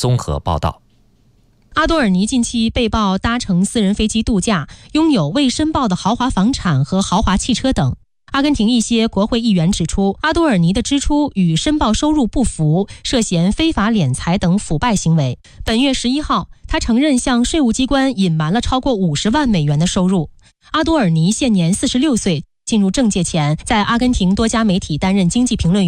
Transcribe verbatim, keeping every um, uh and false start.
综合报道。 阿多尔尼近期被曝搭乘私人飞机度假，拥有未申报的豪华房产和豪华汽车等。阿根廷一些国会议员指出，阿多尔尼的支出与申报收入不符，涉嫌非法敛财等腐败行为。本月十一号，他承认向税务机关隐瞒了超过五十万美元的收入。阿多尔尼现年四十六岁，进入政界前，在阿根廷多家媒体担任经济评论员。